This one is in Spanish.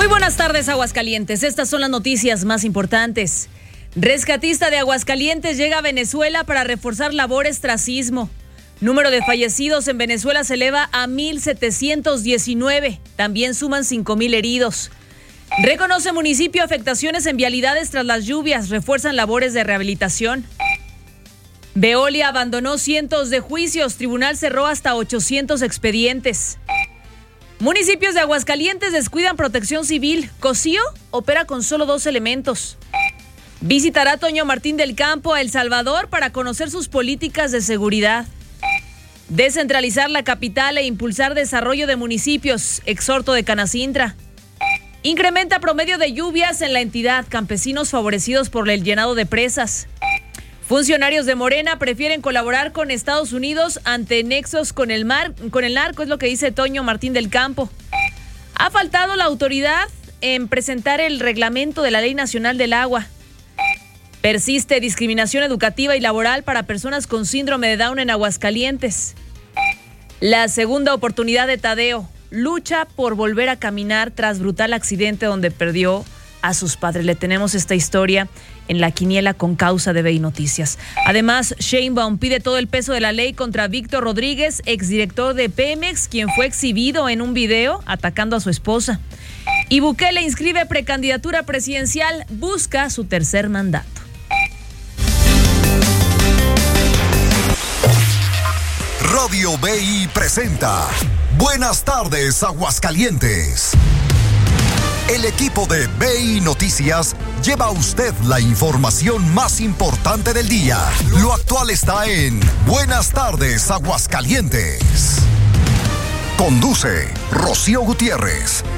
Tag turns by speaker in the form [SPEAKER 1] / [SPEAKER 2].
[SPEAKER 1] Muy buenas tardes, Aguascalientes. Estas son las noticias más importantes. Rescatista de Aguascalientes llega a Venezuela para reforzar labores tras sismo. Número de fallecidos en Venezuela se eleva a 1,719. También suman 5,000 heridos. Reconoce municipio afectaciones en vialidades tras las lluvias. Refuerzan labores de rehabilitación. Veolia abandonó cientos de juicios. Tribunal cerró hasta 800 expedientes. Municipios de Aguascalientes descuidan protección civil. Cocío opera con solo 2 elementos. Visitará Toño Martín del Campo a El Salvador para conocer sus políticas de seguridad. Descentralizar la capital e impulsar desarrollo de municipios. Exhorto de Canacintra. Incrementa promedio de lluvias en la entidad. Campesinos favorecidos por el llenado de presas. Funcionarios de Morena prefieren colaborar con Estados Unidos ante nexos con el narco, es lo que dice Toño Martín del Campo. Ha faltado la autoridad en presentar el reglamento de la Ley Nacional del Agua. Persiste discriminación educativa y laboral para personas con síndrome de Down en Aguascalientes. La segunda oportunidad de Tadeo. Lucha por volver a caminar tras brutal accidente donde perdió a sus padres. Le tenemos esta historia en la quiniela con causa de BI Noticias. Además, Sheinbaum pide todo el peso de la ley contra Víctor Rodríguez, exdirector de Pemex, quien fue exhibido en un video atacando a su esposa. Y Bukele inscribe precandidatura presidencial, busca su tercer mandato.
[SPEAKER 2] Radio BI presenta Buenas tardes, Aguascalientes. El equipo de BI Noticias lleva a usted la información más importante del día. Lo actual está en Buenas tardes, Aguascalientes. Conduce Rocío Gutiérrez.